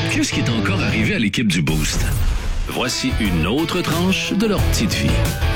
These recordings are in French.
Qu'est-ce qui est encore arrivé à l'équipe du Boost? Voici une autre tranche de leur petite vie.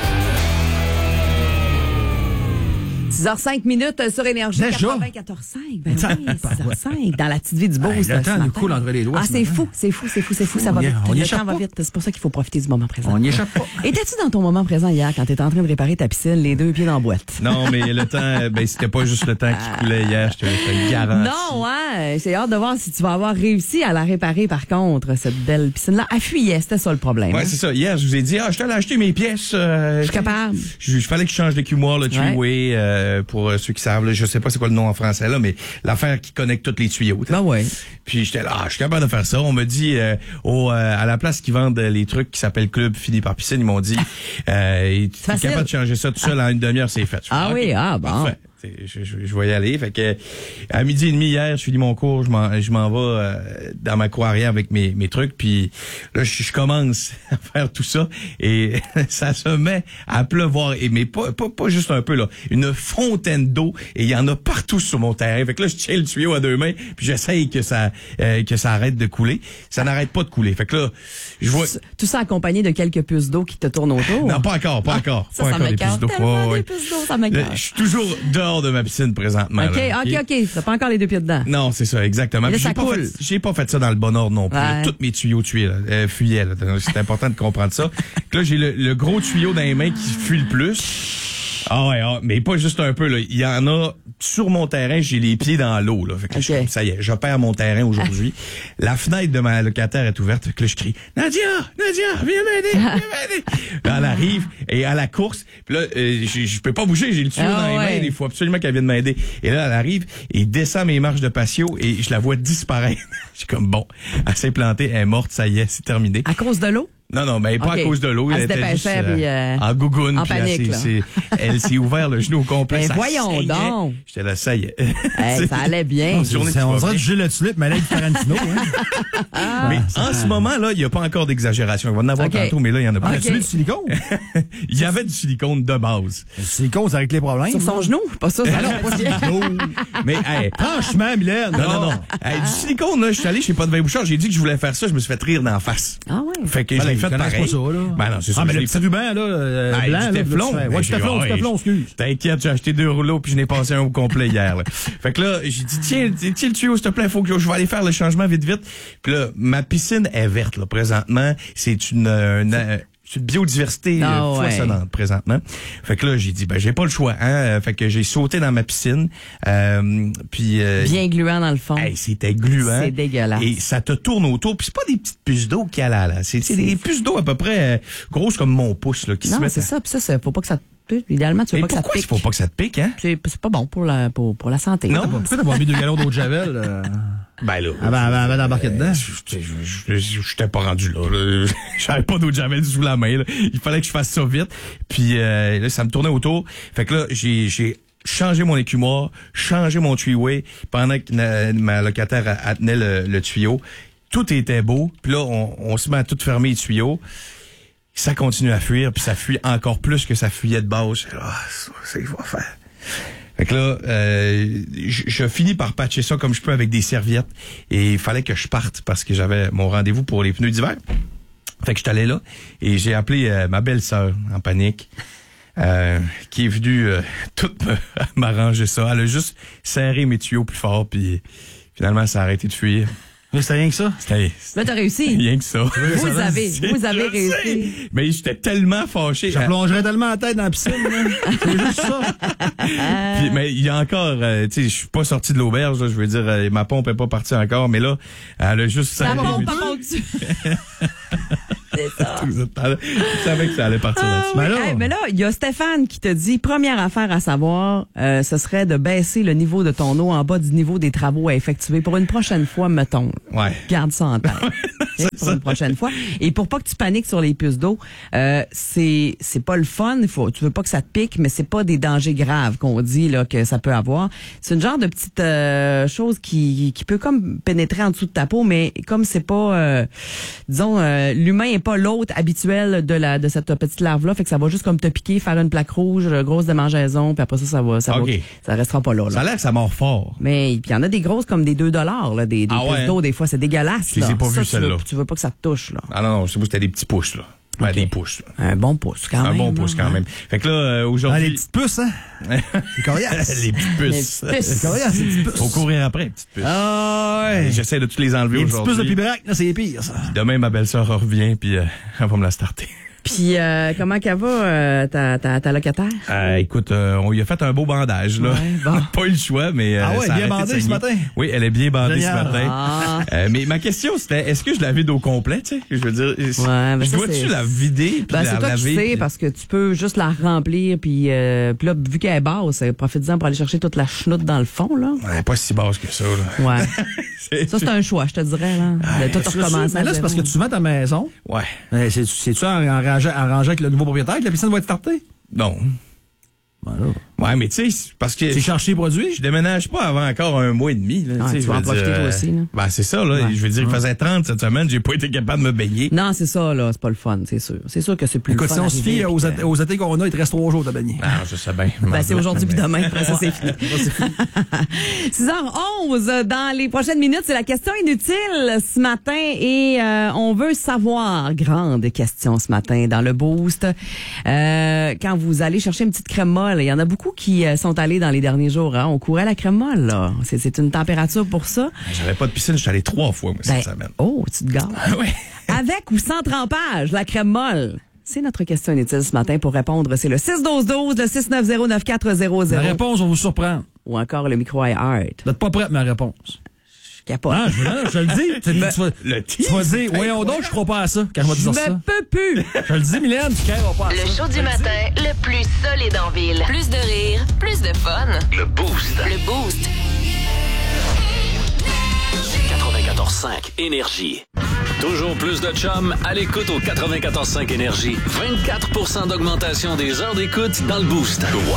6h05 sur Énergie 94.5. Ben oui, 6h05 dans la petite vie du Boost. Le temps nous coule entre les doigts. Ah, c'est fou. Ça va vite. Le temps va vite. C'est pour ça qu'il faut profiter du moment présent. On n'y échappe pas. Étais-tu dans ton moment présent hier quand t'étais en train de réparer ta piscine, les deux pieds dans la boîte? Non, mais le temps, c'était pas juste le temps qui coulait hier, je te le garantis. Non, hein? J'ai hâte de voir si tu vas avoir réussi à la réparer, par contre, cette belle piscine-là. Elle fuyait, c'était ça le problème. Ouais, c'est ça. Hier, je vous ai dit, je t'allais acheter mes pièces. Je suis capable. Il fallait que je change l'écumoire, le three-way, pour ceux qui savent, là, je sais pas c'est quoi le nom en français, là, mais l'affaire qui connecte tous les tuyaux. Ben ouais. Puis j'étais là, je suis capable de faire ça. On me dit, à la place qu'ils vendent les trucs qui s'appellent Club Fini par Piscine, ils m'ont dit, tu es capable de changer ça tout seul en une demi-heure, c'est fait. Oui, bon. Parfait. Je vais y aller. Fait que à 12h30 hier, je finis mon cours, je m'en vais dans ma cour arrière avec mes trucs, puis là je commence à faire tout ça et ça se met à pleuvoir, mais pas juste un peu là, une fontaine d'eau et il y en a partout sur mon terrain. Fait que là je tiens le tuyau à deux mains, puis j'essaye que ça arrête de couler. Ça n'arrête pas de couler. Fait que là je vois tout ça accompagné de quelques puces d'eau qui te tournent autour. Non, pas encore. Ça Des puces d'eau. Des puces d'eau, ça m'écoeure. Je suis toujours dehors de ma piscine présentement. OK. T'as pas encore les deux pieds dedans. Non, c'est ça, exactement. Là, ça coule. J'ai pas fait ça dans le bon ordre non plus. Ouais. Tous mes tuyaux fuyaient. C'est important de comprendre ça. Là, j'ai le gros tuyau dans les mains qui fuit le plus. Mais pas juste un peu, là. Il y en a sur mon terrain, j'ai les pieds dans l'eau, là. Fait que ça y est, j'opère mon terrain aujourd'hui. La fenêtre de ma locataire est ouverte. Fait que là, je crie, Nadia, viens m'aider. Là, elle arrive, et à la course, puis là, je peux pas bouger, j'ai le tuyau dans les mains, il faut absolument qu'elle vienne m'aider. Et là, elle arrive, et descend mes marches de patio, et je la vois disparaître. Je suis comme, bon, elle s'est plantée, elle est morte, ça y est, c'est terminé. À cause de l'eau? Non, mais pas à cause de l'eau. Elle était juste en gougoune. En panique, elle s'est ouvert le genou au complet. Ben voyons donc. J'étais là, ça y est. Ça allait bien. On dirait du Gilles Tulipe, mais là, il Tarantino. Mais en ce moment, là, il n'y a pas encore d'exagération. Il va en avoir tantôt, mais là, il y en a pas. Tu mets du silicone? Il y avait du silicone de base. Le silicone, ça règle les problèmes. Sur son genou? Pas ça, ça non, pas silicone. Mais, franchement, Mylène. Non. Du silicone, là, je suis allé chez Pas de Vin Bouchard, j'ai dit que je voulais faire ça, je me suis fait rire d'en face. Ah ouais? Fait que je l'ai fait pareil. Ben non, c'est ça. Mais le petit ruban, là, blanc, du téflon. Ouais, du téflon, excuse. T'inquiète, j'ai acheté 2 rouleaux puis je n'ai passé un au complet hier, là. Fait que là, j'ai dit, tiens le tuyau, s'il te plaît, faut que je vais aller faire le changement vite. Puis là, ma piscine est verte, là, présentement. C'est une biodiversité foisonnante présentement. Fait que là, j'ai dit, j'ai pas le choix, hein. Fait que j'ai sauté dans ma piscine. Puis bien gluant dans le fond. C'était gluant. C'est dégueulasse. Et ça te tourne autour. Puis c'est pas des petites puces d'eau qu'il y a là. C'est des puces d'eau à peu près grosses comme mon pouce là, qui se mettent. Non, c'est ça. Puis ça, faut pas que ça te pique. Idéalement, tu veux pas que ça te pique. Pourquoi il faut pas que ça te pique, hein? C'est pas bon pour la santé. Non. Pourquoi t'as pas mis 2 gallons d'eau de javel? Ben là. Avant d'embarquer dedans. J'étais pas rendu là. J'avais pas d'eau de javel sous la main, là. Il fallait que je fasse ça vite. Puis là, ça me tournait autour. Fait que là, j'ai changé mon écumoire, changé mon three-way pendant que ma locataire tenait le tuyau. Tout était beau. Puis là, on se met à tout fermer les tuyaux. Ça continue à fuir, puis ça fuit encore plus que ça fuyait de base. C'est ce qu'il va faire. Fait que là, je finis par patcher ça comme je peux avec des serviettes. Et il fallait que je parte parce que j'avais mon rendez-vous pour les pneus d'hiver. Fait que je suis allé là et j'ai appelé ma belle-sœur en panique. Qui est venue toute m'arranger ça. Elle a juste serré mes tuyaux plus fort, puis finalement, ça a arrêté de fuir. Mais c'était rien que ça? Là, t'as réussi. Rien que ça. Vous avez réussi. Mais j'étais tellement fâché. Je plongerais tellement la tête dans la piscine. C'est juste ça. Puis, mais il y a encore, tu sais, je suis pas sorti de l'auberge, là, je veux dire, ma pompe est pas partie encore, mais là, elle a juste serré. La pompe pas fonctionné. C'est ça. Je savais que ça allait partir là-dessus. Oui. Mais là, il y a Stéphane qui te dit, première affaire à savoir, ce serait de baisser le niveau de ton eau en bas du niveau des travaux à effectuer pour une prochaine fois, mettons. Ouais. Garde ça en tête. pour une prochaine fois. Et pour pas que tu paniques sur les puces d'eau, c'est pas le fun. Tu veux pas que ça te pique, mais c'est pas des dangers graves qu'on dit là que ça peut avoir. C'est une genre de petite chose qui peut comme pénétrer en dessous de ta peau, mais comme c'est pas, disons, l'humain est pas l'hôte habituel de cette petite larve-là, fait que ça va juste comme te piquer, faire une plaque rouge, grosse démangeaison, puis après ça restera pas là. Ça a l'air que ça mord fort. Mais puis il y en a des grosses comme des $2, là, des puces d'eau, des fois, c'est dégueulasse. Je les ai pas vues, celles-là. Tu veux pas que ça te touche, là. Ah non, c'est vous, c'était des petits pouces, là. Ben, Okay. des pouces, là. Un bon pouce, quand même. Un bon pouce, quand même. Fait que là, aujourd'hui... Ah, les petites puces, hein? C'est coriace. Les petites Les puces. petites puces. C'est coriace, les petites puces. Faut courir après, les petites puces. Ah, ouais. J'essaie de toutes les enlever Les petites puces de aujourd'hui. Pibrac, là, c'est pire, ça. Demain, ma belle-sœur revient, puis elle va me la starter. Puis comment qu'elle va, ta locataire? Écoute, on lui a fait un beau bandage, là. Ouais, bon. Pas eu le choix, mais... Ah ouais, ça a bien arrêté de bandée ce saigner. matin? Oui, elle est bien bandée Génial. ce matin. Ah. Mais ma question, c'était, est-ce que je la vide au complet, tu sais? Je veux dire, mais je ça, dois-tu c'est- la vider, puis Ben, la c'est toi qui laver? sais, puis- parce que tu peux juste la remplir, puis là, vu qu'elle est basse, profite-en pour aller chercher toute la chenoute dans le fond, là. Elle est pas si basse que ça, là. Ouais. Ça, c'est un choix, je te dirais, là. De tout recommencer. Mais là, c'est parce que tu vends ta maison. Ouais. C'est-tu arrangé avec le nouveau propriétaire que la piscine va être startée? Non. Voilà. Ouais, mais tu sais, c'est parce que... C'est chercher les produits? Je déménage pas avant encore un mois et demi. Là, Ah, sais, tu je vas en veux profiter dire, toi aussi, là. Ben, c'est ça, là. Ouais. Je veux dire, il faisait 30 cette semaine, j'ai pas été capable de me baigner. Non, c'est ça, là. C'est pas le fun, c'est sûr. C'est sûr que c'est plus Écoute, le si fun. on se fie d'arriver, puis aux étés qu'on a, il te reste 3 jours de baigner. Ah, je sais bien. Ben, c'est aujourd'hui puis demain. Après ça, c'est fini. 6h11, dans les prochaines minutes, c'est la question inutile ce matin et on veut savoir, grande question ce matin dans le Boost, quand vous allez chercher une petite crème molle, il y en a beaucoup qui sont allés dans les derniers jours, hein, on courait la crème molle, là. C'est une température pour ça. J'avais pas de piscine, je suis allé 3 fois, moi, Ben, cette semaine. oh, tu te gâtes. Oui. Avec ou sans trempage, la crème molle? C'est notre question inutile ce matin. Pour répondre, c'est le 612-12, le 690-9400. La réponse va vous surprendre. Ou encore le micro iHeart. Vous n'êtes pas prête, ma réponse. Je capote. Ah, je te le dis. Tu vas dire, voyons donc, je crois pas à ça quand je vais te Je dire ça. me peux plus. Je te le dis, Mylène, tu ne pas à Le ça. show du matin, le plus solide en ville. Plus de rire, plus de fun. Le Boost. Le Boost. 94.5 Énergie. Toujours plus de chums à l'écoute au 94.5 Énergie. 24% d'augmentation des heures d'écoute dans le Boost.